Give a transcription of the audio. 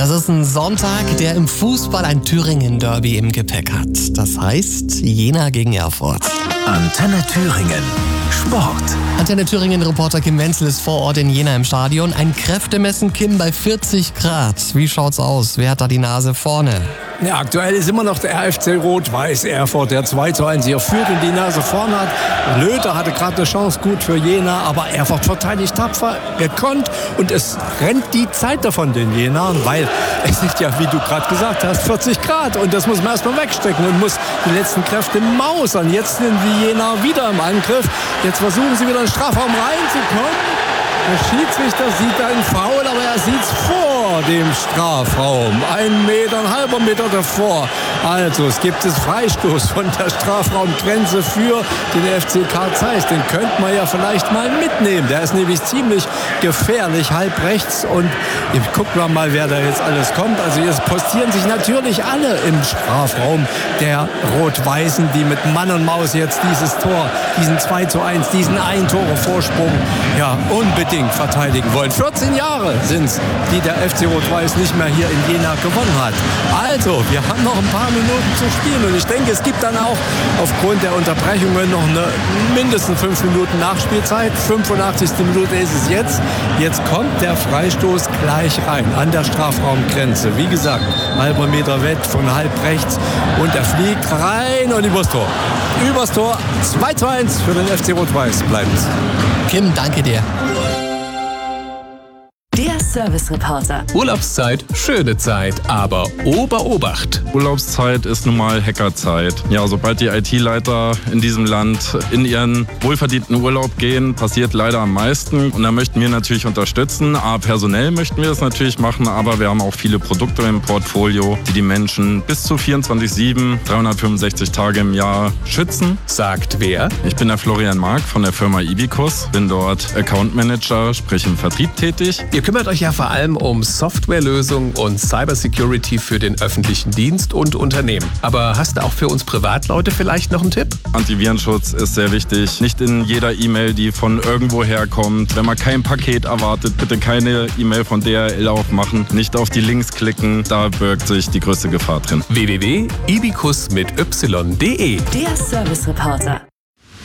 Das ist ein Sonntag, der im Fußball ein Thüringen-Derby im Gepäck hat. Das heißt Jena gegen Erfurt. Antenne Thüringen. Sport. Antenne Thüringen-Reporter Kim Wenzel ist vor Ort in Jena im Stadion. Ein Kräftemessen, Kim, bei 40 Grad. Wie schaut's aus? Wer hat da die Nase vorne? Ja, aktuell ist immer noch der FC Rot-Weiß Erfurt, der 2:1 hier führt und die Nase vorne hat. Löter hatte gerade eine Chance, gut für Jena, aber Erfurt verteidigt tapfer, gekonnt und es rennt die Zeit davon den Jenern, weil es sind ja, wie du gerade gesagt hast, 40 Grad und das muss man erstmal wegstecken und muss die letzten Kräfte mausern. Jetzt sind die Jener wieder im Angriff. Jetzt versuchen sie wieder in den Strafraum reinzukommen. Der Schiedsrichter sieht einen Foul, aber er sieht es vor dem Strafraum. Ein halber Meter davor. Also es gibt es Freistoß von der Strafraumgrenze für den FC Karl Zeiss. Den könnte man ja vielleicht mal mitnehmen. Der ist nämlich ziemlich gefährlich, halb rechts. Und gucken wir mal, wer da jetzt alles kommt. Also jetzt postieren sich natürlich alle im Strafraum der Rot-Weißen, die mit Mann und Maus jetzt dieses Tor, diesen 2:1, diesen Ein-Tore-Vorsprung, ja, unbedingt verteidigen wollen. 14 Jahre sind es, die der FC Rot-Weiß nicht mehr hier in Jena gewonnen hat. Also, wir haben noch ein paar Minuten zu spielen und ich denke, es gibt dann auch aufgrund der Unterbrechungen noch eine mindestens 5 Minuten Nachspielzeit. 85. Minute ist es jetzt. Jetzt kommt der Freistoß gleich rein an der Strafraumgrenze. Wie gesagt, halber Meter weit von halb rechts und er fliegt rein und übers Tor. Übers Tor, 2:1 für den FC Rot-Weiß bleibt es. Kim, danke dir. Der Service-Reporter. Urlaubszeit, schöne Zeit, aber Obacht. Urlaubszeit ist nun mal Hackerzeit. Ja, sobald die IT-Leiter in diesem Land in ihren wohlverdienten Urlaub gehen, passiert leider am meisten. Und da möchten wir natürlich unterstützen. Personell möchten wir das natürlich machen, aber wir haben auch viele Produkte im Portfolio, die die Menschen bis zu 24/7, 365 Tage im Jahr schützen. Sagt wer? Ich bin der Florian Mark von der Firma Ibicus, bin dort Account Manager, sprich im Vertrieb tätig. Ihr kümmert euch ja vor allem um Softwarelösungen und Cybersecurity für den öffentlichen Dienst und Unternehmen. Aber hast du auch für uns Privatleute vielleicht noch einen Tipp? Antivirenschutz ist sehr wichtig. Nicht in jeder E-Mail, die von irgendwo herkommt. Wenn man kein Paket erwartet, bitte keine E-Mail von DHL aufmachen. Nicht auf die Links klicken, da birgt sich die größte Gefahr drin. www.ibicus.de. Der Service-Reporter.